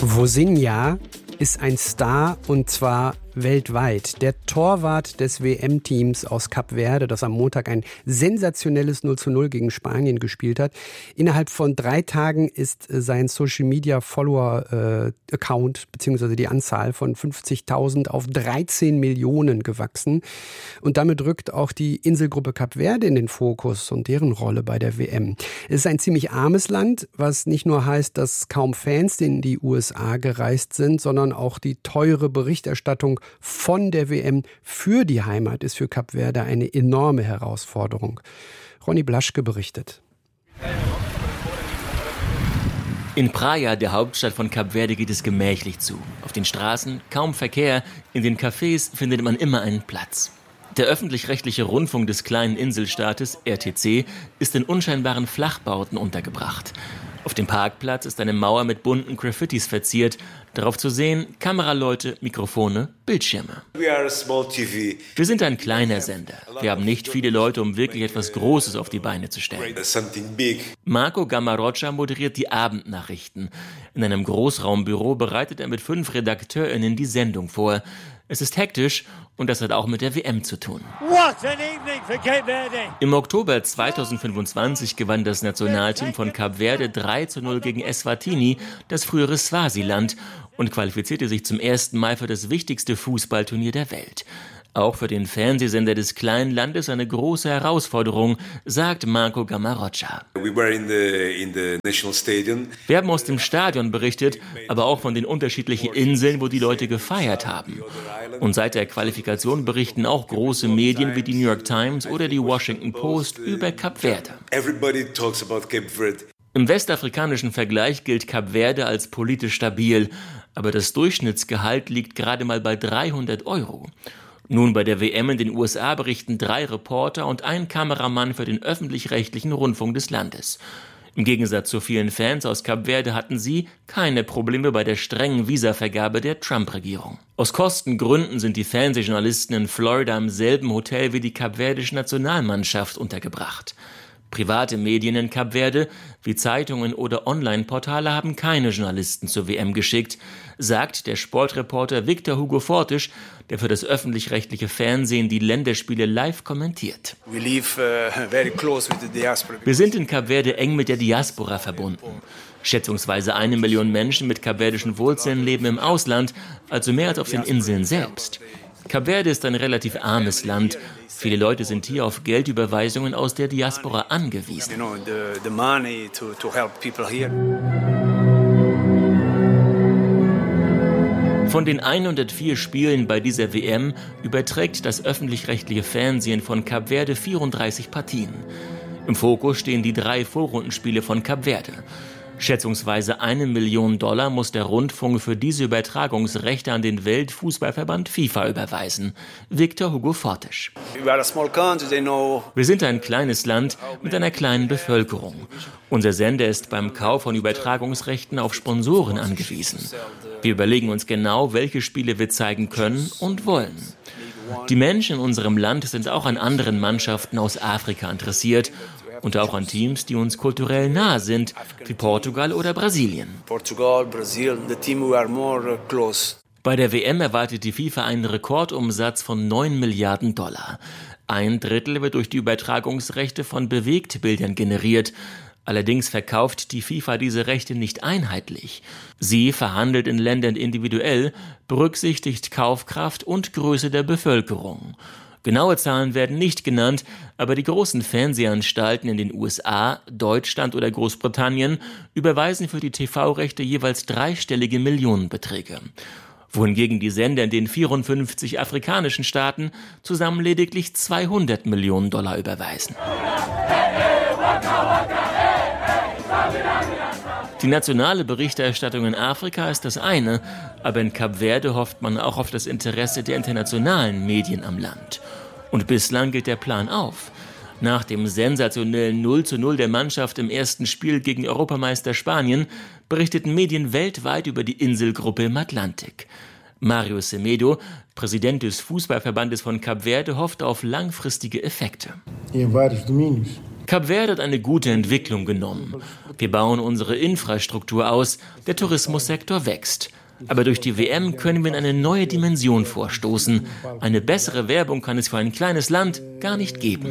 Vozinha ist ein Star und zwar weltweit. Der Torwart des WM-Teams aus Kap Verde, das am Montag ein sensationelles 0:0 gegen Spanien gespielt hat. Innerhalb von 3 Tagen ist sein Social-Media-Follower-Account bzw. die Anzahl von 50.000 auf 13 Millionen gewachsen. Und damit rückt auch die Inselgruppe Kap Verde in den Fokus und deren Rolle bei der WM. Es ist ein ziemlich armes Land, was nicht nur heißt, dass kaum Fans in die USA gereist sind, sondern auch die teure Berichterstattung von der WM für die Heimat ist für Kap Verde eine enorme Herausforderung. Ronny Blaschke berichtet. In Praia, der Hauptstadt von Kap Verde, geht es gemächlich zu. Auf den Straßen kaum Verkehr, in den Cafés findet man immer einen Platz. Der öffentlich-rechtliche Rundfunk des kleinen Inselstaates, RTC, ist in unscheinbaren Flachbauten untergebracht. Auf dem Parkplatz ist eine Mauer mit bunten Graffitis verziert. Darauf zu sehen, Kameraleute, Mikrofone, Bildschirme. Wir sind ein kleiner Sender. Wir haben nicht viele Leute, um wirklich etwas Großes auf die Beine zu stellen. Marco Gamarrocha moderiert die Abendnachrichten. In einem Großraumbüro bereitet er mit 5 RedakteurInnen die Sendung vor. Es ist hektisch und das hat auch mit der WM zu tun. Im Oktober 2025 gewann das Nationalteam von Kap Verde 3:0 gegen Eswatini, das frühere Swasiland, und qualifizierte sich zum ersten Mal für das wichtigste Fußballturnier der Welt. Auch für den Fernsehsender des kleinen Landes eine große Herausforderung, sagt Marco Gamarrocha. Wir haben aus dem Stadion berichtet, aber auch von den unterschiedlichen Inseln, wo die Leute gefeiert haben. Und seit der Qualifikation berichten auch große Medien wie die New York Times oder die Washington Post über Kap Verde. Im westafrikanischen Vergleich gilt Kap Verde als politisch stabil, aber das Durchschnittsgehalt liegt gerade mal bei 300 €. Nun bei der WM in den USA berichten 3 Reporter und ein Kameramann für den öffentlich-rechtlichen Rundfunk des Landes. Im Gegensatz zu vielen Fans aus Kap Verde hatten sie keine Probleme bei der strengen Visavergabe der Trump-Regierung. Aus Kostengründen sind die Fernsehjournalisten in Florida im selben Hotel wie die kapverdische Nationalmannschaft untergebracht. Private Medien in Kap Verde, wie Zeitungen oder Online-Portale, haben keine Journalisten zur WM geschickt, sagt der Sportreporter Victor Hugo Fortes, der für das öffentlich-rechtliche Fernsehen die Länderspiele live kommentiert. Wir sind in Kap Verde eng mit der Diaspora verbunden. Schätzungsweise 1 Million Menschen mit kapverdischen Wurzeln leben im Ausland, also mehr als auf den Inseln selbst. Kap Verde ist ein relativ armes Land. Viele Leute sind hier auf Geldüberweisungen aus der Diaspora angewiesen. Von den 104 Spielen bei dieser WM überträgt das öffentlich-rechtliche Fernsehen von Kap Verde 34 Partien. Im Fokus stehen die 3 Vorrundenspiele von Kap Verde. Schätzungsweise $1 Million muss der Rundfunk für diese Übertragungsrechte an den Weltfußballverband FIFA überweisen. Victor Hugo Fortes. Wir sind ein kleines Land mit einer kleinen Bevölkerung. Unser Sender ist beim Kauf von Übertragungsrechten auf Sponsoren angewiesen. Wir überlegen uns genau, welche Spiele wir zeigen können und wollen. Die Menschen in unserem Land sind auch an anderen Mannschaften aus Afrika interessiert und auch an Teams, die uns kulturell nahe sind, wie Portugal oder Brasilien. Bei der WM erwartet die FIFA einen Rekordumsatz von $9 Milliarden. Ein Drittel wird durch die Übertragungsrechte von Bewegtbildern generiert. Allerdings verkauft die FIFA diese Rechte nicht einheitlich. Sie verhandelt in Ländern individuell, berücksichtigt Kaufkraft und Größe der Bevölkerung. Genaue Zahlen werden nicht genannt, aber die großen Fernsehanstalten in den USA, Deutschland oder Großbritannien überweisen für die TV-Rechte jeweils 3-stellige Millionenbeträge. Wohingegen die Sender in den 54 afrikanischen Staaten zusammen lediglich $200 Millionen überweisen. Die nationale Berichterstattung in Afrika ist das eine, aber in Kap Verde hofft man auch auf das Interesse der internationalen Medien am Land. Und bislang geht der Plan auf. Nach dem sensationellen 0:0 der Mannschaft im ersten Spiel gegen Europameister Spanien berichteten Medien weltweit über die Inselgruppe im Atlantik. Mario Semedo, Präsident des Fußballverbandes von Kap Verde, hofft auf langfristige Effekte. Kap Verde hat eine gute Entwicklung genommen. Wir bauen unsere Infrastruktur aus, der Tourismussektor wächst. Aber durch die WM können wir in eine neue Dimension vorstoßen. Eine bessere Werbung kann es für ein kleines Land gar nicht geben.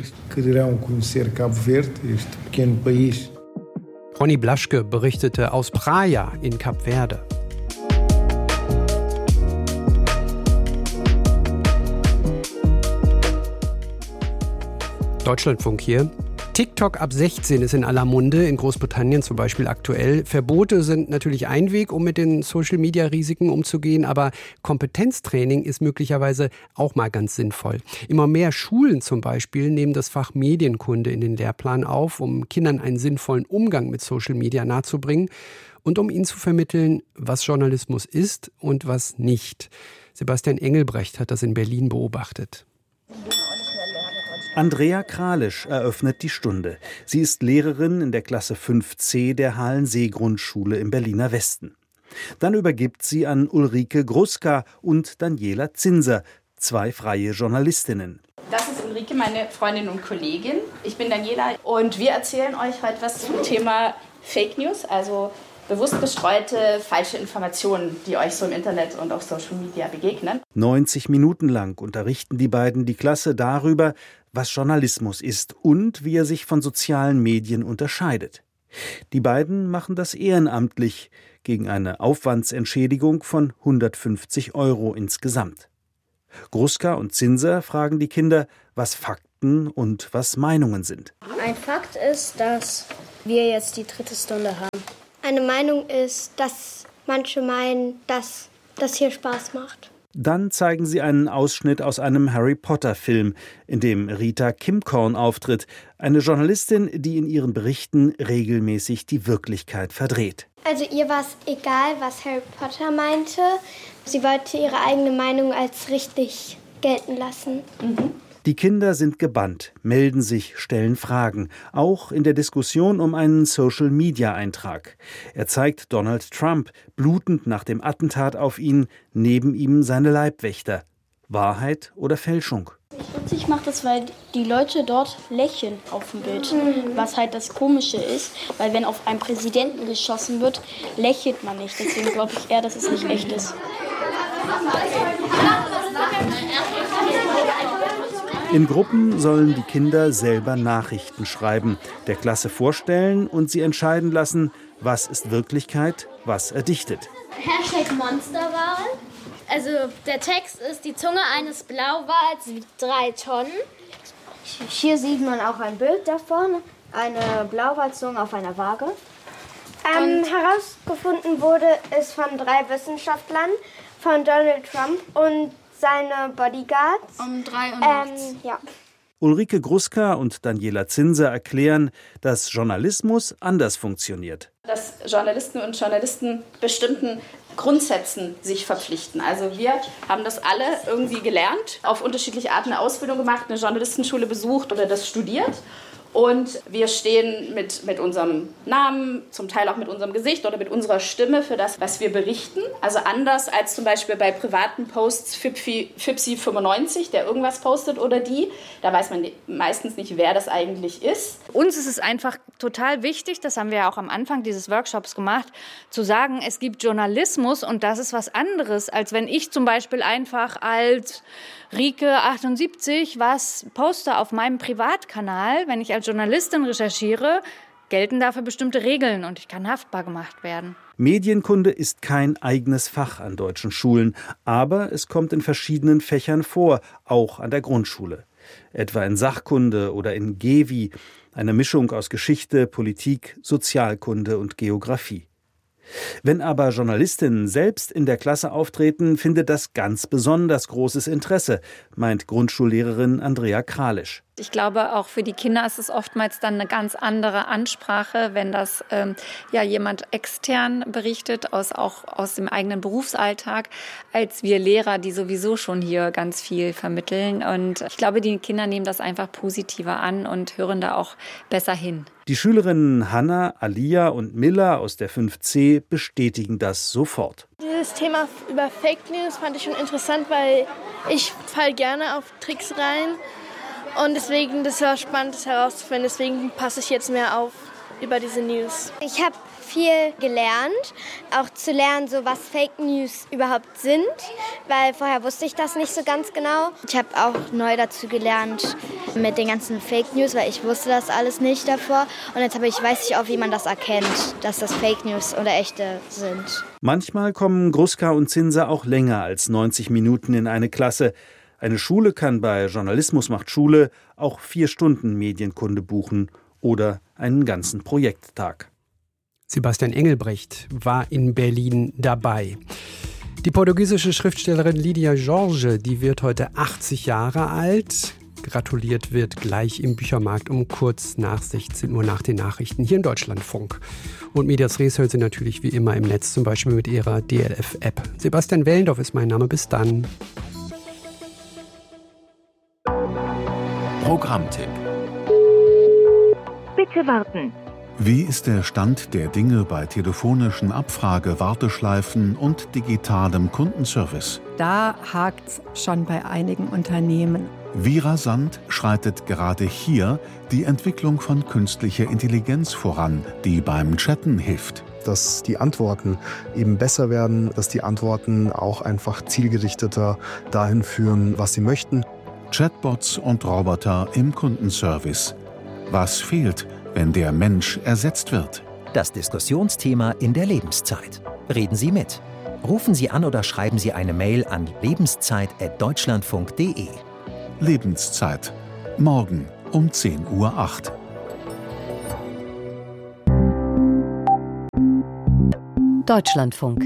Ronny Blaschke berichtete aus Praia in Kap Verde. Deutschlandfunk hier. TikTok ab 16 ist in aller Munde, in Großbritannien zum Beispiel aktuell. Verbote sind natürlich ein Weg, um mit den Social-Media-Risiken umzugehen, aber Kompetenztraining ist möglicherweise auch mal ganz sinnvoll. Immer mehr Schulen zum Beispiel nehmen das Fach Medienkunde in den Lehrplan auf, um Kindern einen sinnvollen Umgang mit Social-Media nahezubringen und um ihnen zu vermitteln, was Journalismus ist und was nicht. Sebastian Engelbrecht hat das in Berlin beobachtet. Andrea Kralisch eröffnet die Stunde. Sie ist Lehrerin in der Klasse 5c der Halensee-Grundschule im Berliner Westen. Dann übergibt sie an Ulrike Gruska und Daniela Zinser, 2 freie Journalistinnen. Das ist Ulrike, meine Freundin und Kollegin. Ich bin Daniela und wir erzählen euch heute was zum Thema Fake News, also bewusst gestreute falsche Informationen, die euch so im Internet und auf Social Media begegnen. 90 Minuten lang unterrichten die beiden die Klasse darüber, was Journalismus ist und wie er sich von sozialen Medien unterscheidet. Die beiden machen das ehrenamtlich gegen eine Aufwandsentschädigung von 150 € insgesamt. Gruska und Zinser fragen die Kinder, was Fakten und was Meinungen sind. Ein Fakt ist, dass wir jetzt die 3. Stunde haben. Eine Meinung ist, dass manche meinen, dass das hier Spaß macht. Dann zeigen sie einen Ausschnitt aus einem Harry-Potter-Film, in dem Rita Kimkorn auftritt, eine Journalistin, die in ihren Berichten regelmäßig die Wirklichkeit verdreht. Also ihr war es egal, was Harry Potter meinte. Sie wollte ihre eigene Meinung als richtig gelten lassen. Die Kinder sind gebannt, melden sich, stellen Fragen, auch in der Diskussion um einen Social-Media-Eintrag. Er zeigt Donald Trump, blutend nach dem Attentat auf ihn, neben ihm seine Leibwächter. Wahrheit oder Fälschung? Ich mache das, weil die Leute dort lächeln auf dem Bild, was halt das Komische ist, weil wenn auf einen Präsidenten geschossen wird, lächelt man nicht. Deswegen glaube ich eher, dass es nicht echt ist. In Gruppen sollen die Kinder selber Nachrichten schreiben, der Klasse vorstellen und sie entscheiden lassen, was ist Wirklichkeit, was erdichtet. #Monsterwal. Also der Text ist, die Zunge eines Blauwals wiegt 3 Tonnen. Hier sieht man auch ein Bild davon, eine Blauwalzunge auf einer Waage. Herausgefunden wurde es von 3 Wissenschaftlern, von Donald Trump und seine Bodyguards. Um 3 Uhr nachts. Ja. Ulrike Gruska und Daniela Zinser erklären, dass Journalismus anders funktioniert. Dass Journalisten und Journalisten bestimmten Grundsätzen sich verpflichten. Also wir haben das alle irgendwie gelernt, auf unterschiedliche Arten eine Ausbildung gemacht, eine Journalistenschule besucht oder das studiert. Und wir stehen mit unserem Namen, zum Teil auch mit unserem Gesicht oder mit unserer Stimme für das, was wir berichten. Also anders als zum Beispiel bei privaten Posts Fipsi95, der irgendwas postet oder die. Da weiß man meistens nicht, wer das eigentlich ist. Uns ist es einfach total wichtig, das haben wir ja auch am Anfang dieses Workshops gemacht, zu sagen, es gibt Journalismus und das ist was anderes, als wenn ich zum Beispiel einfach als Rike 78 was poste auf meinem Privatkanal. Wenn ich als Journalistin recherchiere, gelten dafür bestimmte Regeln und ich kann haftbar gemacht werden. Medienkunde ist kein eigenes Fach an deutschen Schulen, aber es kommt in verschiedenen Fächern vor, auch an der Grundschule. Etwa in Sachkunde oder in Gewi, eine Mischung aus Geschichte, Politik, Sozialkunde und Geografie. Wenn aber Journalistinnen selbst in der Klasse auftreten, findet das ganz besonders großes Interesse, meint Grundschullehrerin Andrea Kralisch. Ich glaube, auch für die Kinder ist es oftmals dann eine ganz andere Ansprache, wenn das jemand extern berichtet, auch aus dem eigenen Berufsalltag, als wir Lehrer, die sowieso schon hier ganz viel vermitteln. Und ich glaube, die Kinder nehmen das einfach positiver an und hören da auch besser hin. Die Schülerinnen Hanna, Alia und Milla aus der 5C bestätigen das sofort. Dieses Thema über Fake News fand ich schon interessant, weil ich falle gerne auf Tricks rein. Und deswegen, das war spannend, das herauszufinden. Deswegen passe ich jetzt mehr auf über diese News. Ich habe viel gelernt, auch zu lernen, so was Fake News überhaupt sind, weil vorher wusste ich das nicht so ganz genau. Ich habe auch neu dazu gelernt mit den ganzen Fake News, weil ich wusste das alles nicht davor. Und jetzt weiß ich auch, wie man das erkennt, dass das Fake News oder echte sind. Manchmal kommen Gruska und Zinser auch länger als 90 Minuten in eine Klasse. Eine Schule kann bei Journalismus macht Schule auch 4 Stunden Medienkunde buchen oder einen ganzen Projekttag. Sebastian Engelbrecht war in Berlin dabei. Die portugiesische Schriftstellerin Lydia Jorge, die wird heute 80 Jahre alt. Gratuliert wird gleich im Büchermarkt um kurz nach 16 Uhr nach den Nachrichten hier im Deutschlandfunk. Und Medias Res hören Sie natürlich wie immer im Netz, zum Beispiel mit Ihrer DLF-App. Sebastian Wellendorf ist mein Name. Bis dann. Programmtipp. Bitte warten. Wie ist der Stand der Dinge bei telefonischen Abfrage-Warteschleifen und digitalem Kundenservice? Da hakt's schon bei einigen Unternehmen. Wie rasant schreitet gerade hier die Entwicklung von künstlicher Intelligenz voran, die beim Chatten hilft? Dass die Antworten eben besser werden, dass die Antworten auch einfach zielgerichteter dahin führen, was sie möchten. Chatbots und Roboter im Kundenservice. Was fehlt, wenn der Mensch ersetzt wird? Das Diskussionsthema in der Lebenszeit. Reden Sie mit. Rufen Sie an oder schreiben Sie eine Mail an lebenszeit@deutschlandfunk.de. Lebenszeit. Morgen um 10:08 Uhr. Deutschlandfunk.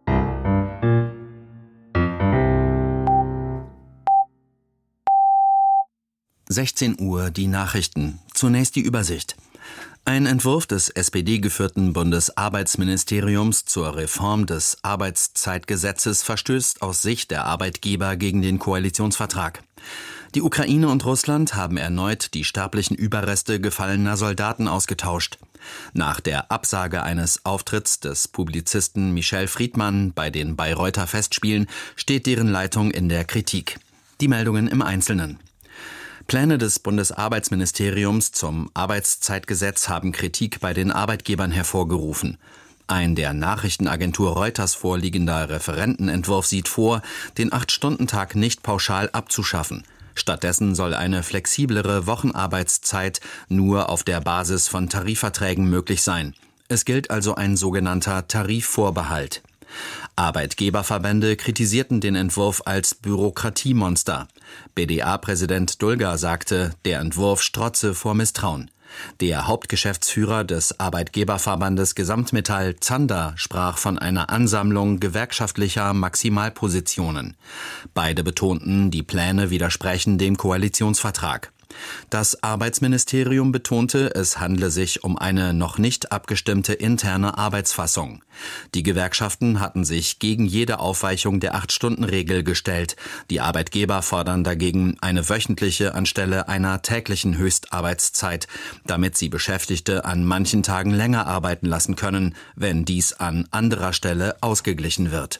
Uhr die Nachrichten. Zunächst die Übersicht. Ein Entwurf des SPD-geführten Bundesarbeitsministeriums zur Reform des Arbeitszeitgesetzes verstößt aus Sicht der Arbeitgeber gegen den Koalitionsvertrag. Die Ukraine und Russland haben erneut die sterblichen Überreste gefallener Soldaten ausgetauscht. Nach der Absage eines Auftritts des Publizisten Michel Friedmann bei den Bayreuther Festspielen steht deren Leitung in der Kritik. Die Meldungen im Einzelnen. Pläne des Bundesarbeitsministeriums zum Arbeitszeitgesetz haben Kritik bei den Arbeitgebern hervorgerufen. Ein der Nachrichtenagentur Reuters vorliegender Referentenentwurf sieht vor, den 8-Stunden-Tag nicht pauschal abzuschaffen. Stattdessen soll eine flexiblere Wochenarbeitszeit nur auf der Basis von Tarifverträgen möglich sein. Es gilt also ein sogenannter Tarifvorbehalt. Arbeitgeberverbände kritisierten den Entwurf als Bürokratiemonster. BDA-Präsident Dulger sagte, der Entwurf strotze vor Misstrauen. Der Hauptgeschäftsführer des Arbeitgeberverbandes Gesamtmetall, Zander, sprach von einer Ansammlung gewerkschaftlicher Maximalpositionen. Beide betonten, die Pläne widersprechen dem Koalitionsvertrag. Das Arbeitsministerium betonte, es handle sich um eine noch nicht abgestimmte interne Arbeitsfassung. Die Gewerkschaften hatten sich gegen jede Aufweichung der 8-Stunden-Regel gestellt. Die Arbeitgeber fordern dagegen eine wöchentliche anstelle einer täglichen Höchstarbeitszeit, damit sie Beschäftigte an manchen Tagen länger arbeiten lassen können, wenn dies an anderer Stelle ausgeglichen wird.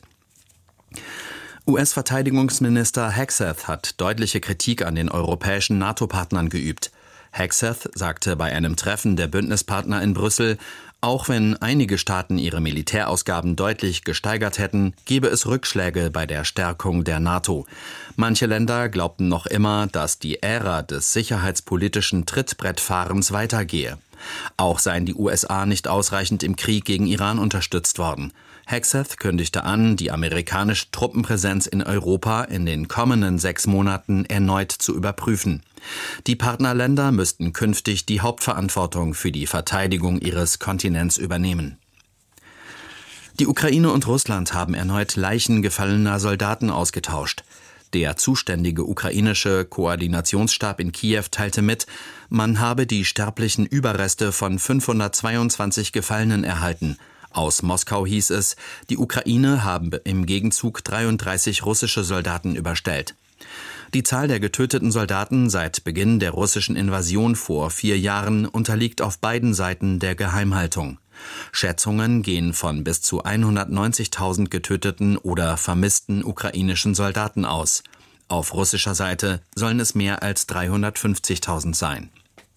US-Verteidigungsminister Hegseth hat deutliche Kritik an den europäischen NATO-Partnern geübt. Hegseth sagte bei einem Treffen der Bündnispartner in Brüssel, auch wenn einige Staaten ihre Militärausgaben deutlich gesteigert hätten, gebe es Rückschläge bei der Stärkung der NATO. Manche Länder glaubten noch immer, dass die Ära des sicherheitspolitischen Trittbrettfahrens weitergehe. Auch seien die USA nicht ausreichend im Krieg gegen Iran unterstützt worden. Hegseth kündigte an, die amerikanische Truppenpräsenz in Europa in den kommenden 6 Monaten erneut zu überprüfen. Die Partnerländer müssten künftig die Hauptverantwortung für die Verteidigung ihres Kontinents übernehmen. Die Ukraine und Russland haben erneut Leichen gefallener Soldaten ausgetauscht. Der zuständige ukrainische Koordinationsstab in Kiew teilte mit, man habe die sterblichen Überreste von 522 Gefallenen erhalten. Aus Moskau hieß es, die Ukraine habe im Gegenzug 33 russische Soldaten überstellt. Die Zahl der getöteten Soldaten seit Beginn der russischen Invasion vor 4 Jahren unterliegt auf beiden Seiten der Geheimhaltung. Schätzungen gehen von bis zu 190.000 getöteten oder vermissten ukrainischen Soldaten aus. Auf russischer Seite sollen es mehr als 350.000 sein.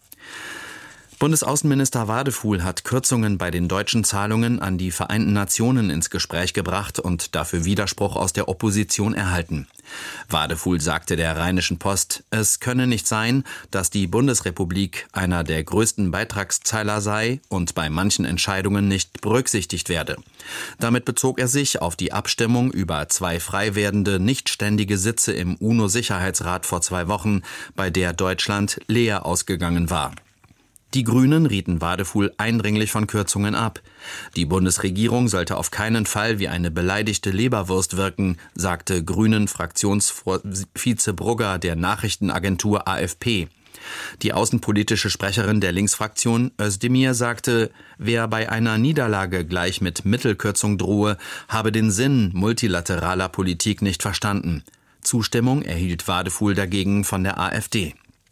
Bundesaußenminister Wadefuhl hat Kürzungen bei den deutschen Zahlungen an die Vereinten Nationen ins Gespräch gebracht und dafür Widerspruch aus der Opposition erhalten. Wadefuhl sagte der Rheinischen Post, es könne nicht sein, dass die Bundesrepublik einer der größten Beitragszahler sei und bei manchen Entscheidungen nicht berücksichtigt werde. Damit bezog er sich auf die Abstimmung über 2 frei werdende, nicht ständige Sitze im UNO-Sicherheitsrat vor 2 Wochen, bei der Deutschland leer ausgegangen war. Die Grünen rieten Wadefuhl eindringlich von Kürzungen ab. Die Bundesregierung sollte auf keinen Fall wie eine beleidigte Leberwurst wirken, sagte Grünen-Fraktionsvize Brugger der Nachrichtenagentur AFP. Die außenpolitische Sprecherin der Linksfraktion, Özdemir, sagte, wer bei einer Niederlage gleich mit Mittelkürzung drohe, habe den Sinn multilateraler Politik nicht verstanden. Zustimmung erhielt Wadefuhl dagegen von der AfD.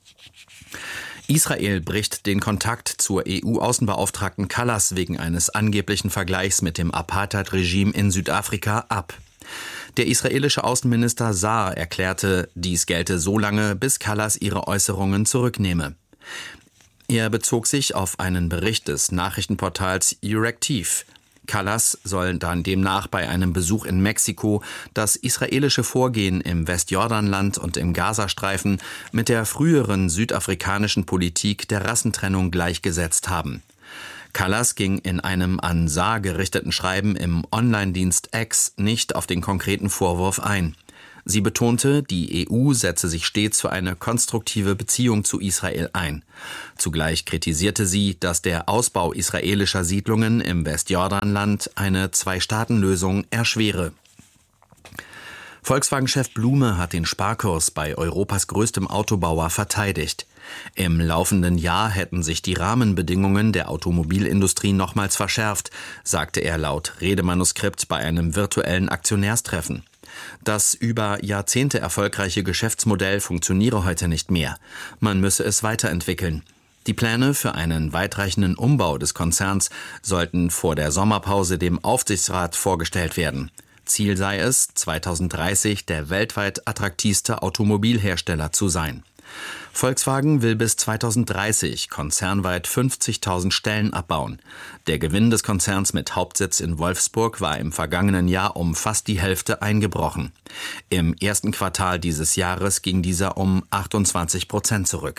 Israel bricht den Kontakt zur EU-Außenbeauftragten Kallas wegen eines angeblichen Vergleichs mit dem Apartheid-Regime in Südafrika ab. Der israelische Außenminister Saar erklärte, dies gelte so lange, bis Kallas ihre Äußerungen zurücknehme. Er bezog sich auf einen Bericht des Nachrichtenportals Euractiv. Kallas soll dann demnach bei einem Besuch in Mexiko das israelische Vorgehen im Westjordanland und im Gazastreifen mit der früheren südafrikanischen Politik der Rassentrennung gleichgesetzt haben. Kallas ging in einem an Saar gerichteten Schreiben im Online-Dienst X nicht auf den konkreten Vorwurf ein. Sie betonte, die EU setze sich stets für eine konstruktive Beziehung zu Israel ein. Zugleich kritisierte sie, dass der Ausbau israelischer Siedlungen im Westjordanland eine 2-Staaten-Lösung erschwere. Volkswagen-Chef Blume hat den Sparkurs bei Europas größtem Autobauer verteidigt. Im laufenden Jahr hätten sich die Rahmenbedingungen der Automobilindustrie nochmals verschärft, sagte er laut Redemanuskript bei einem virtuellen Aktionärstreffen. Das über Jahrzehnte erfolgreiche Geschäftsmodell funktioniere heute nicht mehr. Man müsse es weiterentwickeln. Die Pläne für einen weitreichenden Umbau des Konzerns sollten vor der Sommerpause dem Aufsichtsrat vorgestellt werden. Ziel sei es, 2030 der weltweit attraktivste Automobilhersteller zu sein. Volkswagen will bis 2030 konzernweit 50.000 Stellen abbauen. Der Gewinn des Konzerns mit Hauptsitz in Wolfsburg war im vergangenen Jahr um fast die Hälfte eingebrochen. Im ersten Quartal dieses Jahres ging dieser um 28% zurück.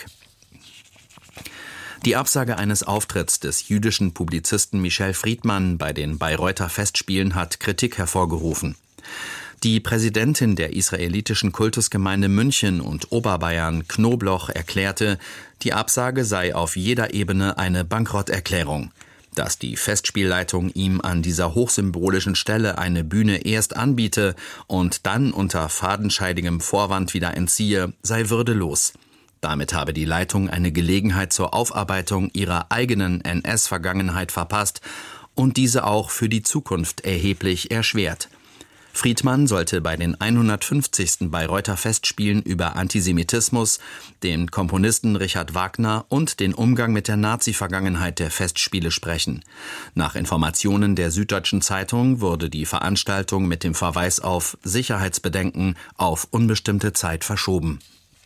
Die Absage eines Auftritts des jüdischen Publizisten Michel Friedmann bei den Bayreuther Festspielen hat Kritik hervorgerufen. Die Präsidentin der israelitischen Kultusgemeinde München und Oberbayern, Knobloch, erklärte, die Absage sei auf jeder Ebene eine Bankrotterklärung. Dass die Festspielleitung ihm an dieser hochsymbolischen Stelle eine Bühne erst anbiete und dann unter fadenscheidigem Vorwand wieder entziehe, sei würdelos. Damit habe die Leitung eine Gelegenheit zur Aufarbeitung ihrer eigenen NS-Vergangenheit verpasst und diese auch für die Zukunft erheblich erschwert. Friedmann sollte bei den 150. Bayreuther Festspielen über Antisemitismus, den Komponisten Richard Wagner und den Umgang mit der Nazi-Vergangenheit der Festspiele sprechen. Nach Informationen der Süddeutschen Zeitung wurde die Veranstaltung mit dem Verweis auf Sicherheitsbedenken auf unbestimmte Zeit verschoben.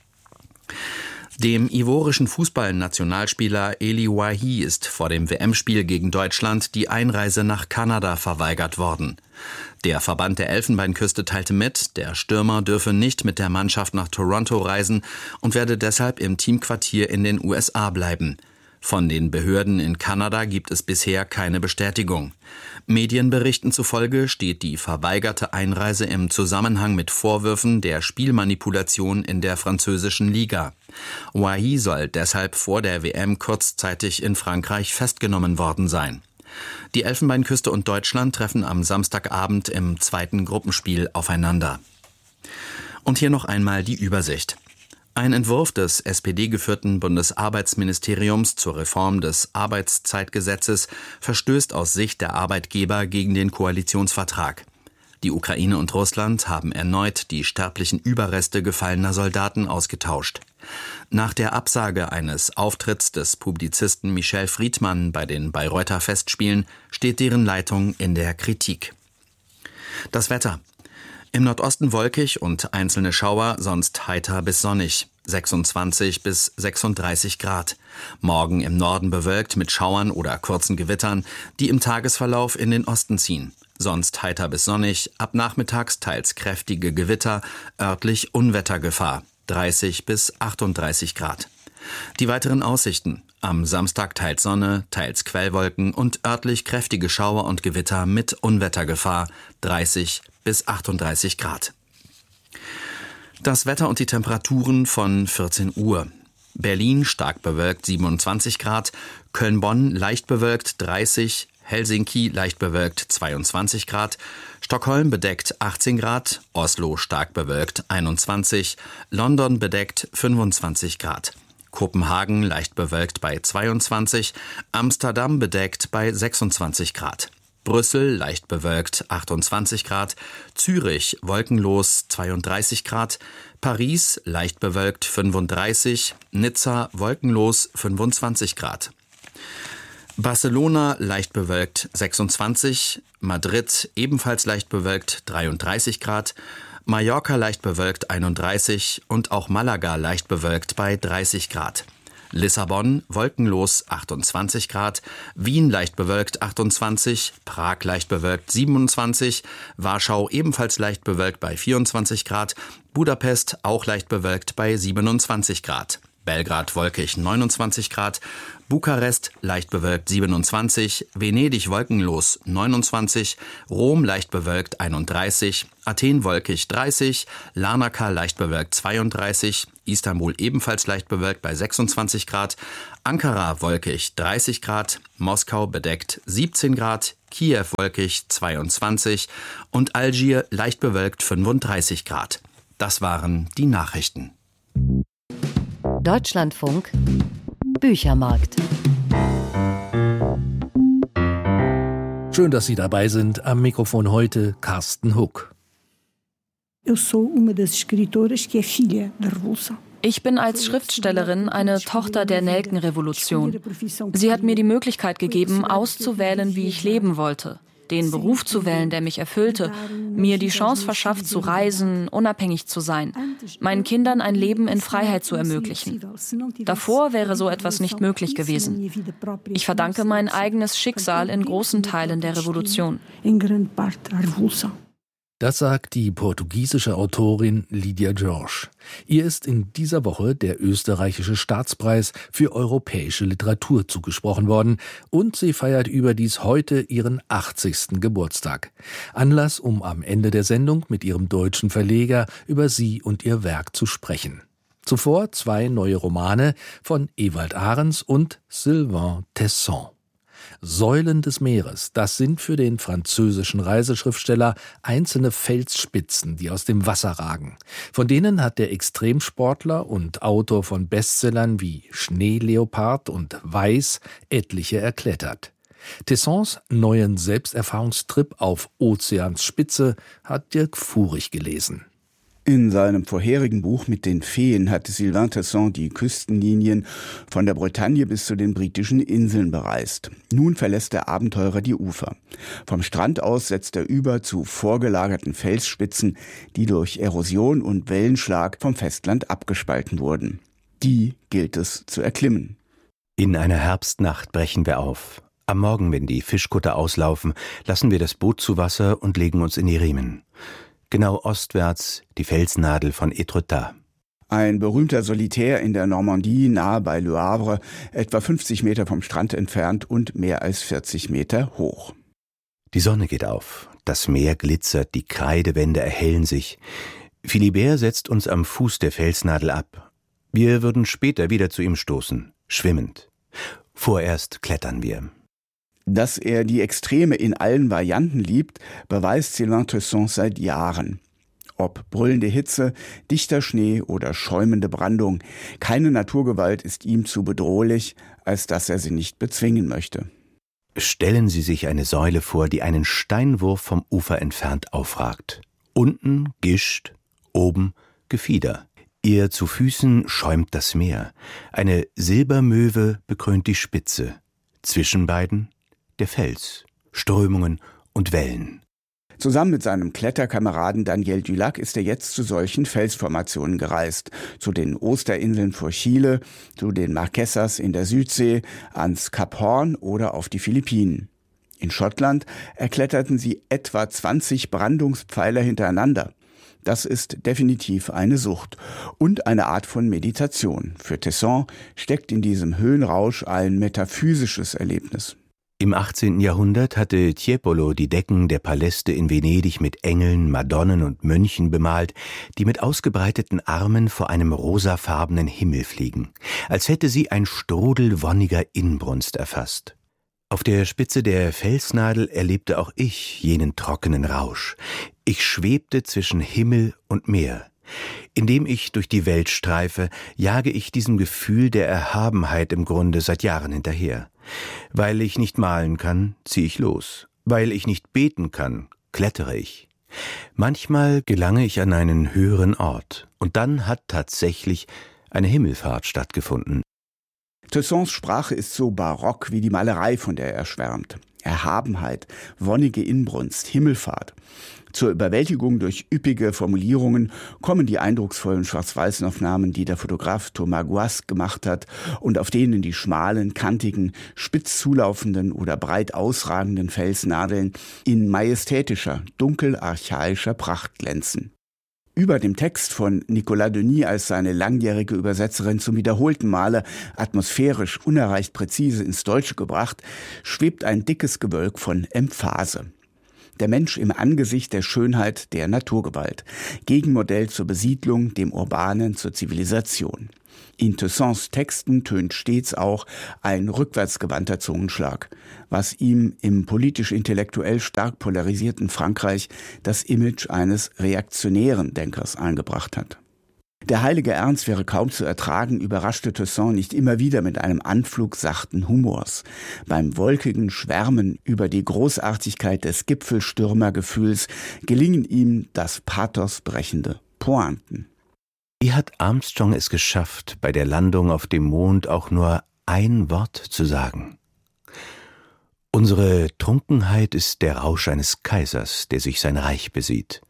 Dem ivorischen Fußballnationalspieler Eli Wahi ist vor dem WM-Spiel gegen Deutschland die Einreise nach Kanada verweigert worden. Der Verband der Elfenbeinküste teilte mit, der Stürmer dürfe nicht mit der Mannschaft nach Toronto reisen und werde deshalb im Teamquartier in den USA bleiben. Von den Behörden in Kanada gibt es bisher keine Bestätigung. Medienberichten zufolge steht die verweigerte Einreise im Zusammenhang mit Vorwürfen der Spielmanipulation in der französischen Liga. Wahi soll deshalb vor der WM kurzzeitig in Frankreich festgenommen worden sein. Die Elfenbeinküste und Deutschland treffen am Samstagabend im zweiten Gruppenspiel aufeinander. Und hier noch einmal die Übersicht. Ein Entwurf des SPD-geführten Bundesarbeitsministeriums zur Reform des Arbeitszeitgesetzes verstößt aus Sicht der Arbeitgeber gegen den Koalitionsvertrag. Die Ukraine und Russland haben erneut die sterblichen Überreste gefallener Soldaten ausgetauscht. Nach der Absage eines Auftritts des Publizisten Michel Friedmann bei den Bayreuther Festspielen steht deren Leitung in der Kritik. Das Wetter. Im Nordosten wolkig und einzelne Schauer, sonst heiter bis sonnig. 26 bis 36 Grad. Morgen im Norden bewölkt mit Schauern oder kurzen Gewittern, die im Tagesverlauf in den Osten ziehen. Sonst heiter bis sonnig, ab nachmittags teils kräftige Gewitter, örtlich Unwettergefahr. 30 bis 38 Grad. Die weiteren Aussichten. Am Samstag teils Sonne, teils Quellwolken und örtlich kräftige Schauer und Gewitter mit Unwettergefahr. 30 bis 38 Grad. Das Wetter und die Temperaturen von 14 Uhr. Berlin stark bewölkt 27 Grad, Köln-Bonn leicht bewölkt 30, Helsinki leicht bewölkt 22 Grad, Stockholm bedeckt 18 Grad, Oslo stark bewölkt 21, London bedeckt 25 Grad. Kopenhagen leicht bewölkt bei 22, Amsterdam bedeckt bei 26 Grad. Brüssel leicht bewölkt 28 Grad, Zürich wolkenlos 32 Grad, Paris leicht bewölkt 35, Nizza wolkenlos 25 Grad. Barcelona leicht bewölkt 26, Madrid ebenfalls leicht bewölkt 33 Grad, Mallorca leicht bewölkt 31 und auch Malaga leicht bewölkt bei 30 Grad. Lissabon wolkenlos 28 Grad, Wien leicht bewölkt 28, Prag leicht bewölkt 27, Warschau ebenfalls leicht bewölkt bei 24 Grad, Budapest auch leicht bewölkt bei 27 Grad. Belgrad wolkig 29 Grad, Bukarest leicht bewölkt 27, Venedig wolkenlos 29, Rom leicht bewölkt 31, Athen wolkig 30, Larnaca leicht bewölkt 32, Istanbul ebenfalls leicht bewölkt bei 26 Grad, Ankara wolkig 30 Grad, Moskau bedeckt 17 Grad, Kiew wolkig 22 und Algier leicht bewölkt 35 Grad. Das waren die Nachrichten. Deutschlandfunk Büchermarkt. Schön, dass Sie dabei sind. Am Mikrofon heute Carsten Huck. Ich bin als Schriftstellerin eine Tochter der Nelkenrevolution. Sie hat mir die Möglichkeit gegeben, auszuwählen, wie ich leben wollte. Den Beruf zu wählen, der mich erfüllte, mir die Chance verschafft, zu reisen, unabhängig zu sein, meinen Kindern ein Leben in Freiheit zu ermöglichen. Davor wäre so etwas nicht möglich gewesen. Ich verdanke mein eigenes Schicksal in großen Teilen der Revolution. Das sagt die portugiesische Autorin Lydia Jorge. Ihr ist in dieser Woche der österreichische Staatspreis für europäische Literatur zugesprochen worden und sie feiert überdies heute ihren 80. Geburtstag. Anlass, um am Ende der Sendung mit ihrem deutschen Verleger über sie und ihr Werk zu sprechen. Zuvor 2 neue Romane von Ewald Ahrens und Sylvain Tesson. Säulen des Meeres, das sind für den französischen Reiseschriftsteller einzelne Felsspitzen, die aus dem Wasser ragen. Von denen hat der Extremsportler und Autor von Bestsellern wie Schneeleopard und Weiß etliche erklettert. Tessons neuen Selbsterfahrungstrip auf Ozeans Spitze hat Dirk Fuhrig gelesen. In seinem vorherigen Buch mit den Feen hatte Sylvain Tesson die Küstenlinien von der Bretagne bis zu den britischen Inseln bereist. Nun verlässt der Abenteurer die Ufer. Vom Strand aus setzt er über zu vorgelagerten Felsspitzen, die durch Erosion und Wellenschlag vom Festland abgespalten wurden. Die gilt es zu erklimmen. In einer Herbstnacht brechen wir auf. Am Morgen, wenn die Fischkutter auslaufen, lassen wir das Boot zu Wasser und legen uns in die Riemen. Genau ostwärts die Felsnadel von Étretat. Ein berühmter Solitär in der Normandie, nahe bei Le Havre, etwa 50 Meter vom Strand entfernt und mehr als 40 Meter hoch. Die Sonne geht auf, das Meer glitzert, die Kreidewände erhellen sich. Philibert setzt uns am Fuß der Felsnadel ab. Wir würden später wieder zu ihm stoßen, schwimmend. Vorerst klettern wir. Dass er die Extreme in allen Varianten liebt, beweist Sylvain Tesson seit Jahren. Ob brüllende Hitze, dichter Schnee oder schäumende Brandung, keine Naturgewalt ist ihm zu bedrohlich, als dass er sie nicht bezwingen möchte. Stellen Sie sich eine Säule vor, die einen Steinwurf vom Ufer entfernt aufragt. Unten Gischt, oben Gefieder. Ihr zu Füßen schäumt das Meer. Eine Silbermöwe bekrönt die Spitze. Zwischen beiden der Fels, Strömungen und Wellen. Zusammen mit seinem Kletterkameraden Daniel Dulac ist er jetzt zu solchen Felsformationen gereist. Zu den Osterinseln vor Chile, zu den Marquesas in der Südsee, ans Kap Horn oder auf die Philippinen. In Schottland erkletterten sie etwa 20 Brandungspfeiler hintereinander. Das ist definitiv eine Sucht und eine Art von Meditation. Für Tesson steckt in diesem Höhenrausch ein metaphysisches Erlebnis. Im 18. Jahrhundert hatte Tiepolo die Decken der Paläste in Venedig mit Engeln, Madonnen und Mönchen bemalt, die mit ausgebreiteten Armen vor einem rosafarbenen Himmel fliegen, als hätte sie ein Strudel wonniger Inbrunst erfasst. Auf der Spitze der Felsnadel erlebte auch ich jenen trockenen Rausch. Ich schwebte zwischen Himmel und Meer. Indem ich durch die Welt streife, jage ich diesem Gefühl der Erhabenheit im Grunde seit Jahren hinterher. Weil ich nicht malen kann, ziehe ich los. Weil ich nicht beten kann, klettere ich. Manchmal gelange ich an einen höheren Ort. Und dann hat tatsächlich eine Himmelfahrt stattgefunden. Tessons Sprache ist so barock wie die Malerei, von der er schwärmt. Erhabenheit, wonnige Inbrunst, Himmelfahrt. Zur Überwältigung durch üppige Formulierungen kommen die eindrucksvollen Schwarz-Weiß-Aufnahmen, die der Fotograf Thomas Guas gemacht hat und auf denen die schmalen, kantigen, spitz zulaufenden oder breit ausragenden Felsnadeln in majestätischer, dunkel-archaischer Pracht glänzen. Über dem Text von Nicolas Denis als seine langjährige Übersetzerin zum wiederholten Male atmosphärisch unerreicht präzise ins Deutsche gebracht, schwebt ein dickes Gewölk von Emphase. Der Mensch im Angesicht der Schönheit der Naturgewalt. Gegenmodell zur Besiedlung, dem Urbanen, zur Zivilisation. In Tessons Texten tönt stets auch ein rückwärtsgewandter Zungenschlag, was ihm im politisch-intellektuell stark polarisierten Frankreich das Image eines reaktionären Denkers eingebracht hat. Der heilige Ernst wäre kaum zu ertragen, überraschte Tesson nicht immer wieder mit einem Anflug sachten Humors. Beim wolkigen Schwärmen über die Großartigkeit des Gipfelstürmergefühls gelingen ihm das pathosbrechende Pointen. Wie hat Armstrong es geschafft, bei der Landung auf dem Mond auch nur ein Wort zu sagen? Unsere Trunkenheit ist der Rausch eines Kaisers, der sich sein Reich besieht.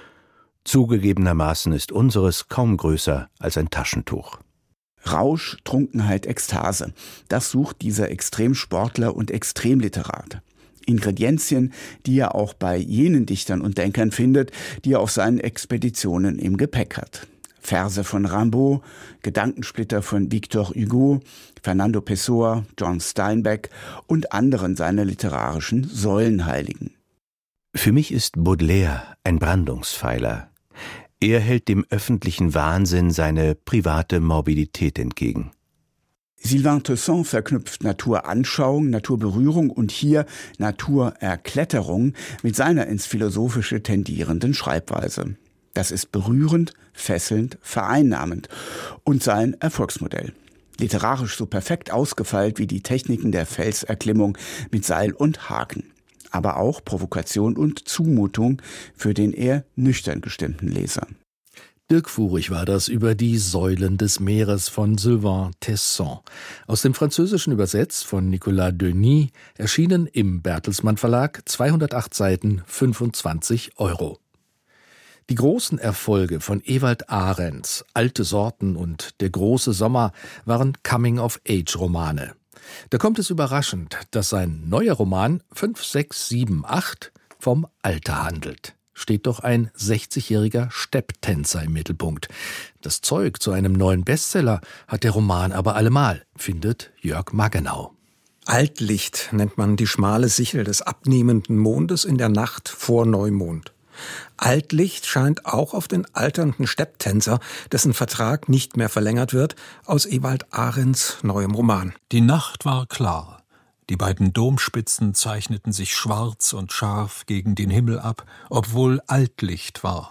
Zugegebenermaßen ist unseres kaum größer als ein Taschentuch. Rausch, Trunkenheit, Ekstase. Das sucht dieser Extremsportler und Extremliterat. Ingredienzien, die er auch bei jenen Dichtern und Denkern findet, die er auf seinen Expeditionen im Gepäck hat. Verse von Rimbaud, Gedankensplitter von Victor Hugo, Fernando Pessoa, John Steinbeck und anderen seiner literarischen Säulenheiligen. Für mich ist Baudelaire ein Brandungspfeiler. Er hält dem öffentlichen Wahnsinn seine private Morbidität entgegen. Sylvain Tesson verknüpft Naturanschauung, Naturberührung und hier Naturerkletterung mit seiner ins Philosophische tendierenden Schreibweise. Das ist berührend, fesselnd, vereinnahmend und sein Erfolgsmodell. Literarisch so perfekt ausgefeilt wie die Techniken der Felserklimmung mit Seil und Haken. Aber auch Provokation und Zumutung für den eher nüchtern gestimmten Leser. Dirk Furich war das über die Säulen des Meeres von Sylvain Tesson. Aus dem Französischen übersetzt von Nicolas Denis, erschienen im Bertelsmann Verlag, 208 Seiten, 25 €. Die großen Erfolge von Ewald Arends, Alte Sorten und Der große Sommer, waren Coming-of-Age-Romane. Da kommt es überraschend, dass sein neuer Roman 5, 6, 7, 8 vom Alter handelt. Steht doch ein 60-jähriger Stepptänzer im Mittelpunkt. Das Zeug zu einem neuen Bestseller hat der Roman aber allemal, findet Jörg Maggenau. Altlicht nennt man die schmale Sichel des abnehmenden Mondes in der Nacht vor Neumond. Altlicht scheint auch auf den alternden Stepptänzer, dessen Vertrag nicht mehr verlängert wird, aus Ewald Arends neuem Roman. Die Nacht war klar. Die beiden Domspitzen zeichneten sich schwarz und scharf gegen den Himmel ab, obwohl Altlicht war.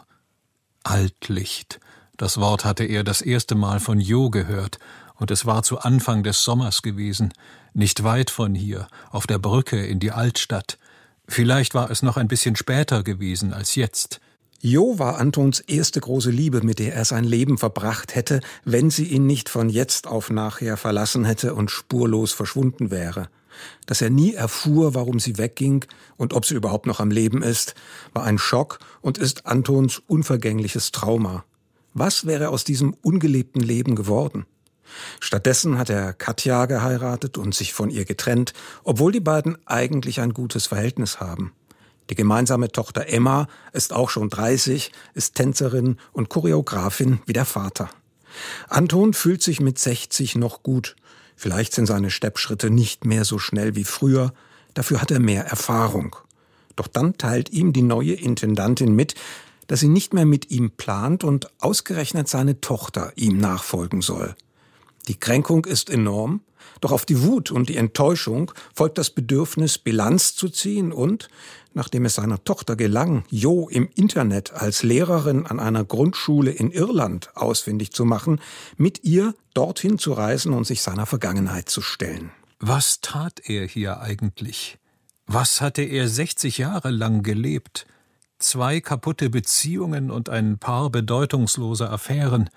Altlicht. Das Wort hatte er das erste Mal von Jo gehört, und es war zu Anfang des Sommers gewesen, nicht weit von hier, auf der Brücke in die Altstadt. Vielleicht war es noch ein bisschen später gewesen als jetzt. Jo war Antons erste große Liebe, mit der er sein Leben verbracht hätte, wenn sie ihn nicht von jetzt auf nachher verlassen hätte und spurlos verschwunden wäre. Dass er nie erfuhr, warum sie wegging und ob sie überhaupt noch am Leben ist, war ein Schock und ist Antons unvergängliches Trauma. Was wäre aus diesem ungelebten Leben geworden? Stattdessen hat er Katja geheiratet und sich von ihr getrennt, obwohl die beiden eigentlich ein gutes Verhältnis haben. Die gemeinsame Tochter Emma ist auch schon 30, ist Tänzerin und Choreografin wie der Vater. Anton fühlt sich mit 60 noch gut. Vielleicht sind seine Steppschritte nicht mehr so schnell wie früher, dafür hat er mehr Erfahrung. Doch dann teilt ihm die neue Intendantin mit, dass sie nicht mehr mit ihm plant und ausgerechnet seine Tochter ihm nachfolgen soll. Die Kränkung ist enorm, doch auf die Wut und die Enttäuschung folgt das Bedürfnis, Bilanz zu ziehen und, nachdem es seiner Tochter gelang, Jo im Internet als Lehrerin an einer Grundschule in Irland ausfindig zu machen, mit ihr dorthin zu reisen und sich seiner Vergangenheit zu stellen. Was tat er hier eigentlich? Was hatte er 60 Jahre lang gelebt? 2 kaputte Beziehungen und ein paar bedeutungslose Affären.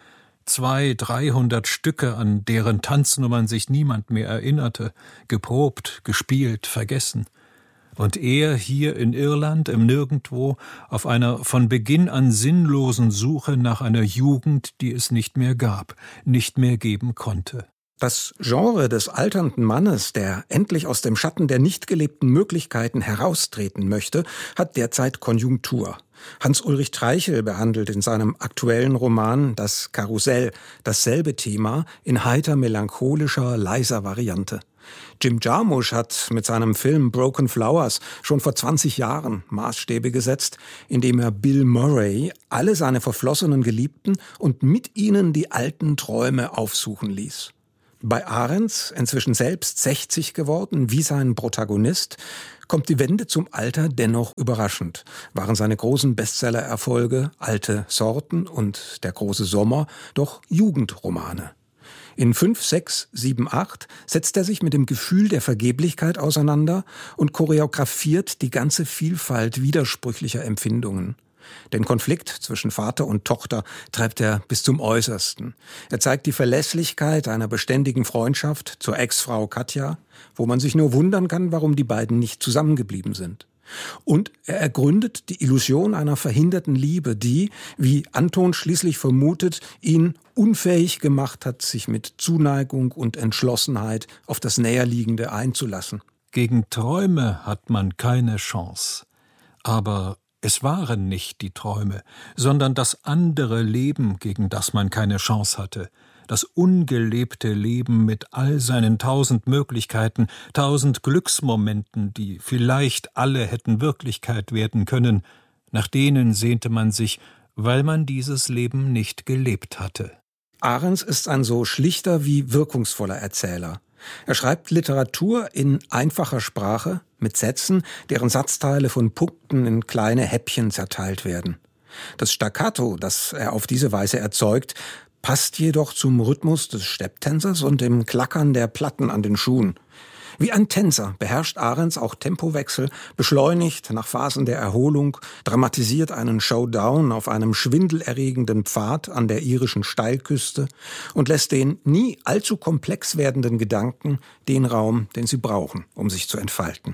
200-300 Stücke, an deren Tanznummern sich niemand mehr erinnerte, geprobt, gespielt, vergessen. Und er hier in Irland, im Nirgendwo, auf einer von Beginn an sinnlosen Suche nach einer Jugend, die es nicht mehr gab, nicht mehr geben konnte. Das Genre des alternden Mannes, der endlich aus dem Schatten der nicht gelebten Möglichkeiten heraustreten möchte, hat derzeit Konjunktur. Hans-Ulrich Treichel behandelt in seinem aktuellen Roman Das Karussell dasselbe Thema in heiter melancholischer, leiser Variante. Jim Jarmusch hat mit seinem Film Broken Flowers schon vor 20 Jahren Maßstäbe gesetzt, indem er Bill Murray alle seine verflossenen Geliebten und mit ihnen die alten Träume aufsuchen ließ. Bei Ahrens, inzwischen selbst 60 geworden, wie sein Protagonist, kommt die Wende zum Alter dennoch überraschend. Waren seine großen Bestseller-Erfolge Alte Sorten und Der große Sommer doch Jugendromane. In 5, 6, 7, 8 setzt er sich mit dem Gefühl der Vergeblichkeit auseinander und choreografiert die ganze Vielfalt widersprüchlicher Empfindungen. Den Konflikt zwischen Vater und Tochter treibt er bis zum Äußersten. Er zeigt die Verlässlichkeit einer beständigen Freundschaft zur Ex-Frau Katja, wo man sich nur wundern kann, warum die beiden nicht zusammengeblieben sind. Und er ergründet die Illusion einer verhinderten Liebe, die, wie Anton schließlich vermutet, ihn unfähig gemacht hat, sich mit Zuneigung und Entschlossenheit auf das Näherliegende einzulassen. Gegen Träume hat man keine Chance. Aber es waren nicht die Träume, sondern das andere Leben, gegen das man keine Chance hatte. Das ungelebte Leben mit all seinen 1000 Möglichkeiten, 1000 Glücksmomenten, die vielleicht alle hätten Wirklichkeit werden können, nach denen sehnte man sich, weil man dieses Leben nicht gelebt hatte. Ahrens ist ein so schlichter wie wirkungsvoller Erzähler. Er schreibt Literatur in einfacher Sprache, mit Sätzen, deren Satzteile von Punkten in kleine Häppchen zerteilt werden. Das Staccato, das er auf diese Weise erzeugt, passt jedoch zum Rhythmus des Stepptänzers und dem Klackern der Platten an den Schuhen. Wie ein Tänzer beherrscht Ahrens auch Tempowechsel, beschleunigt nach Phasen der Erholung, dramatisiert einen Showdown auf einem schwindelerregenden Pfad an der irischen Steilküste und lässt den nie allzu komplex werdenden Gedanken den Raum, den sie brauchen, um sich zu entfalten.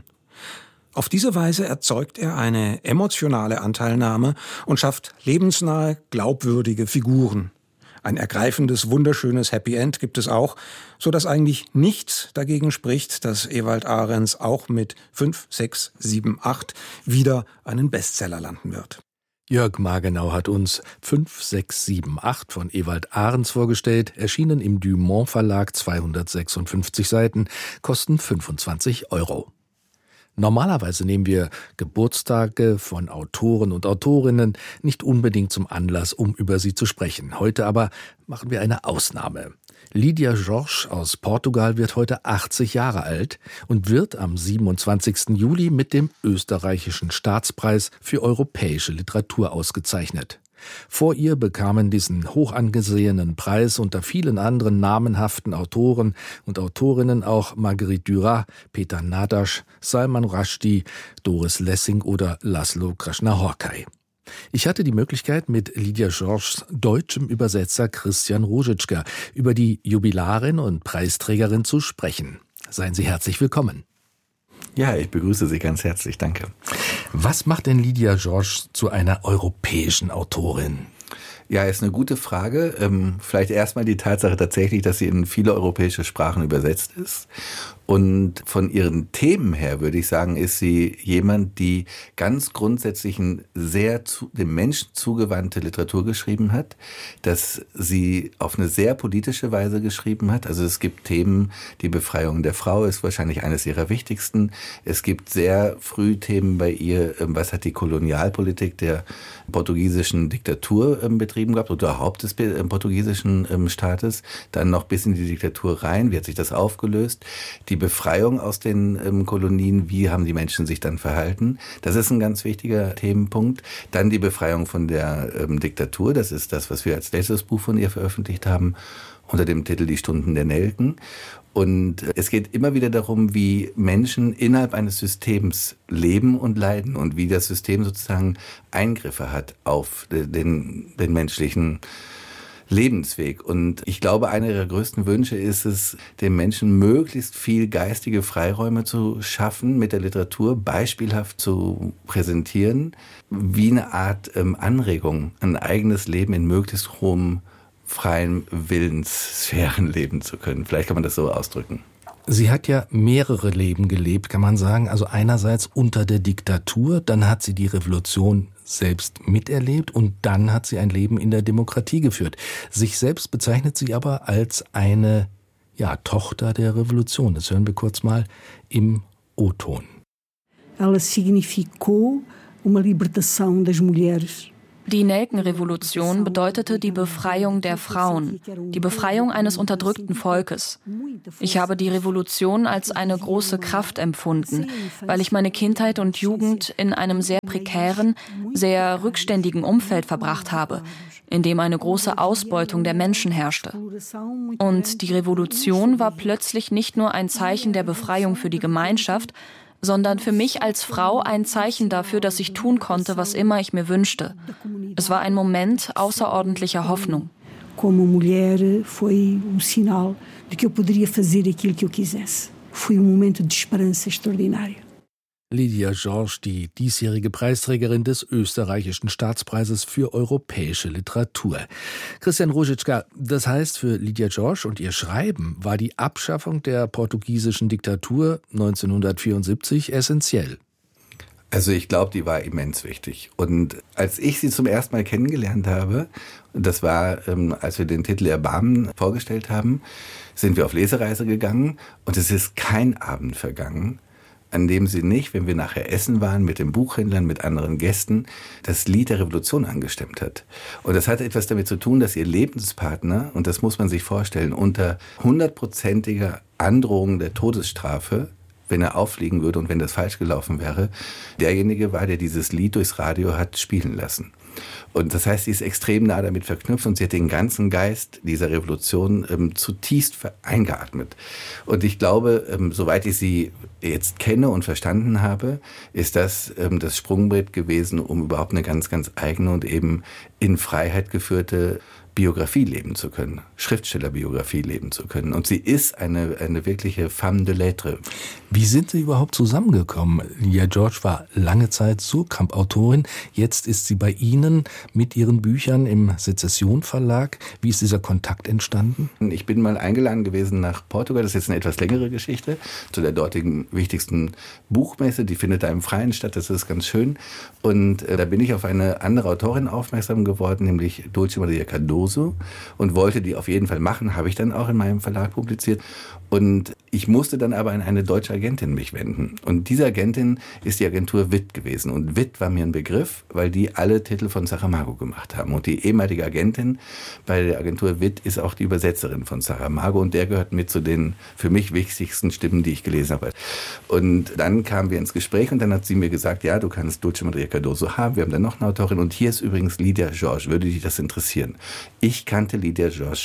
Auf diese Weise erzeugt er eine emotionale Anteilnahme und schafft lebensnahe, glaubwürdige Figuren. Ein ergreifendes, wunderschönes Happy End gibt es auch, so dass eigentlich nichts dagegen spricht, dass Ewald Ahrens auch mit 5, 6, 7, 8 wieder einen Bestseller landen wird. Jörg Margenau hat uns 5, 6, 7, 8 von Ewald Ahrens vorgestellt, erschienen im Dumont Verlag, 256 Seiten, kosten 25 €. Normalerweise nehmen wir Geburtstage von Autoren und Autorinnen nicht unbedingt zum Anlass, um über sie zu sprechen. Heute aber machen wir eine Ausnahme. Lydia Jorge aus Portugal wird heute 80 Jahre alt und wird am 27. Juli mit dem österreichischen Staatspreis für europäische Literatur ausgezeichnet. Vor ihr bekamen diesen hoch angesehenen Preis unter vielen anderen namenhaften Autoren und Autorinnen auch Marguerite Duras, Peter Nadasch, Salman Rushdie, Doris Lessing oder Laszlo Krasznahorkai. Ich hatte die Möglichkeit, mit Lydia Jorges deutschem Übersetzer Christian Ruzicka über die Jubilarin und Preisträgerin zu sprechen. Seien Sie herzlich willkommen. Ja, ich begrüße Sie ganz herzlich, danke. Was macht denn Lydia George zu einer europäischen Autorin? Ja, ist eine gute Frage. Vielleicht erstmal die Tatsache tatsächlich, dass sie in viele europäische Sprachen übersetzt ist. Und von ihren Themen her, würde ich sagen, ist sie jemand, die ganz grundsätzlich sehr dem Menschen zugewandte Literatur geschrieben hat, dass sie auf eine sehr politische Weise geschrieben hat. Also es gibt Themen, die Befreiung der Frau ist wahrscheinlich eines ihrer wichtigsten. Es gibt sehr früh Themen bei ihr, was hat die Kolonialpolitik der portugiesischen Diktatur betrieben gehabt oder überhaupt des portugiesischen Staates, dann noch bis in die Diktatur rein, wie hat sich das aufgelöst, die Befreiung aus den Kolonien, wie haben die Menschen sich dann verhalten, das ist ein ganz wichtiger Themenpunkt. Dann die Befreiung von der Diktatur, das ist das, was wir als letztes Buch von ihr veröffentlicht haben, unter dem Titel Die Stunden der Nelken. Und es geht immer wieder darum, wie Menschen innerhalb eines Systems leben und leiden und wie das System sozusagen Eingriffe hat auf den menschlichen Lebensweg. Und ich glaube, einer ihrer größten Wünsche ist es, den Menschen möglichst viel geistige Freiräume zu schaffen, mit der Literatur beispielhaft zu präsentieren, wie eine Art Anregung, ein eigenes Leben in möglichst hohem freien Willenssphären leben zu können. Vielleicht kann man das so ausdrücken. Sie hat ja mehrere Leben gelebt, kann man sagen. Also einerseits unter der Diktatur, dann hat sie die Revolution selbst miterlebt und dann hat sie ein Leben in der Demokratie geführt. Sich selbst bezeichnet sie aber als eine Tochter der Revolution. Das hören wir kurz mal im O-Ton. Ela significou uma libertação das mulheres. Die Nelkenrevolution bedeutete die Befreiung der Frauen, die Befreiung eines unterdrückten Volkes. Ich habe die Revolution als eine große Kraft empfunden, weil ich meine Kindheit und Jugend in einem sehr prekären, sehr rückständigen Umfeld verbracht habe, in dem eine große Ausbeutung der Menschen herrschte. Und die Revolution war plötzlich nicht nur ein Zeichen der Befreiung für die Gemeinschaft, sondern für mich als Frau ein Zeichen dafür, dass ich tun konnte, was immer ich mir wünschte. Es war ein Moment außerordentlicher Hoffnung. Como mulher foi sinal de que eu poderia fazer aquilo que eu quisesse. Foi momento de esperança extraordinário. Lydia George, die diesjährige Preisträgerin des österreichischen Staatspreises für europäische Literatur. Christian Ruzicka, das heißt, für Lydia George und ihr Schreiben war die Abschaffung der portugiesischen Diktatur 1974 essentiell. Also ich glaube, die war immens wichtig. Und als ich sie zum ersten Mal kennengelernt habe, das war, als wir den Titel Erbarmen vorgestellt haben, sind wir auf Lesereise gegangen und es ist kein Abend vergangen, an dem sie nicht, wenn wir nachher essen waren, mit den Buchhändlern, mit anderen Gästen, das Lied der Revolution angestimmt hat. Und das hat etwas damit zu tun, dass ihr Lebenspartner, und das muss man sich vorstellen, unter 100%iger Androhung der Todesstrafe, wenn er auffliegen würde und wenn das falsch gelaufen wäre, derjenige war, der dieses Lied durchs Radio hat spielen lassen. Und das heißt, sie ist extrem nah damit verknüpft und sie hat den ganzen Geist dieser Revolution zutiefst eingeatmet. Und ich glaube, soweit ich sie jetzt kenne und verstanden habe, ist das das Sprungbrett gewesen, um überhaupt eine ganz, ganz eigene und eben in Freiheit geführte Biografie leben zu können, Schriftstellerbiografie leben zu können. Und sie ist eine wirkliche femme de lettres. Wie sind Sie überhaupt zusammengekommen? Lydia George war lange Zeit Surkamp-Autorin. Jetzt ist sie bei Ihnen mit Ihren Büchern im Sezession Verlag. Wie ist dieser Kontakt entstanden? Ich bin mal eingeladen gewesen nach Portugal. Das ist jetzt eine etwas längere Geschichte. Zu der dortigen wichtigsten Buchmesse. Die findet da im Freien statt. Das ist ganz schön. Und da bin ich auf eine andere Autorin aufmerksam geworden, nämlich Dulce Maria Cardoso. Und wollte die auf jeden Fall machen, habe ich dann auch in meinem Verlag publiziert. Und ich musste dann aber an eine deutsche Agentin mich wenden. Und diese Agentin ist die Agentur Witt gewesen. Und Witt war mir ein Begriff, weil die alle Titel von Saramago gemacht haben. Und die ehemalige Agentin bei der Agentur Witt ist auch die Übersetzerin von Saramago. Und der gehört mit zu den für mich wichtigsten Stimmen, die ich gelesen habe. Und dann kamen wir ins Gespräch und dann hat sie mir gesagt, ja, du kannst Dulce Maria Cardoso haben. Wir haben dann noch eine Autorin. Und hier ist übrigens Lydia George. Würde dich das interessieren? Ich kannte Lydia George nicht.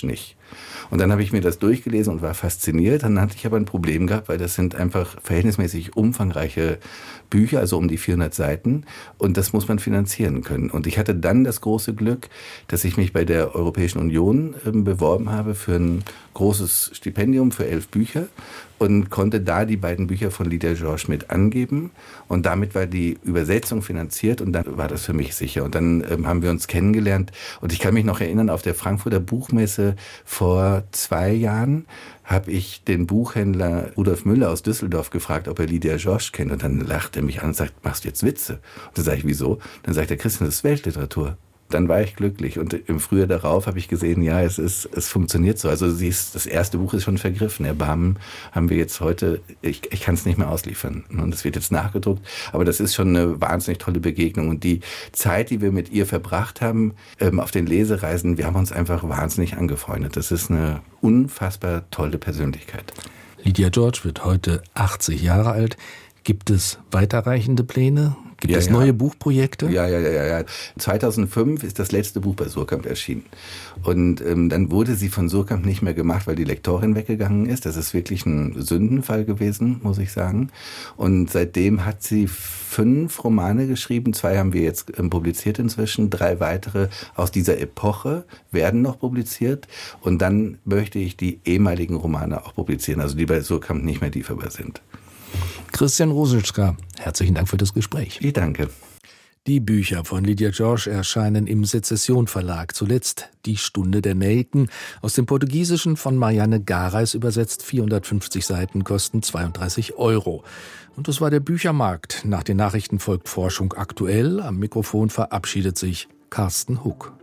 Und dann habe ich mir das durchgelesen und war fasziniert. Dann hatte ich aber ein Problem gehabt, weil das sind einfach verhältnismäßig umfangreiche Bücher, also um die 400 Seiten. Und das muss man finanzieren können. Und ich hatte dann das große Glück, dass ich mich bei der Europäischen Union beworben habe für ein großes Stipendium für 11 Bücher und konnte da die beiden Bücher von Lydia George mit angeben. Und damit war die Übersetzung finanziert und dann war das für mich sicher. Und dann haben wir uns kennengelernt. Und ich kann mich noch erinnern, auf der Frankfurter Buchmesse vor 2 Jahren habe ich den Buchhändler Rudolf Müller aus Düsseldorf gefragt, ob er Lydia George kennt. Und dann lacht er mich an und sagt, machst du jetzt Witze? Und dann sage ich, wieso? Dann sagt er, Christian, das ist Weltliteratur. Dann war ich glücklich. Und im Frühjahr darauf habe ich gesehen, ja, es funktioniert so. Also das erste Buch ist schon vergriffen. Erbarmen haben wir jetzt heute, ich kann es nicht mehr ausliefern. Und es wird jetzt nachgedruckt. Aber das ist schon eine wahnsinnig tolle Begegnung. Und die Zeit, die wir mit ihr verbracht haben, auf den Lesereisen, wir haben uns einfach wahnsinnig angefreundet. Das ist eine unfassbar tolle Persönlichkeit. Lydia George wird heute 80 Jahre alt. Gibt es weiterreichende Pläne? Gibt es neue Buchprojekte? Ja. 2005 ist das letzte Buch bei Suhrkamp erschienen. Und dann wurde sie von Suhrkamp nicht mehr gemacht, weil die Lektorin weggegangen ist. Das ist wirklich ein Sündenfall gewesen, muss ich sagen. Und seitdem hat sie 5 Romane geschrieben. 2 haben wir jetzt publiziert inzwischen. 3 weitere aus dieser Epoche werden noch publiziert. Und dann möchte ich die ehemaligen Romane auch publizieren, also die bei Suhrkamp nicht mehr lieferbar sind. Christian Ruselska, herzlichen Dank für das Gespräch. Ich danke. Die Bücher von Lydia George erscheinen im Sezession Verlag. Zuletzt Die Stunde der Nelken, aus dem Portugiesischen von Marianne Gareis übersetzt, 450 Seiten, kosten 32 €. Und das war der Büchermarkt. Nach den Nachrichten folgt Forschung aktuell. Am Mikrofon verabschiedet sich Carsten Huck.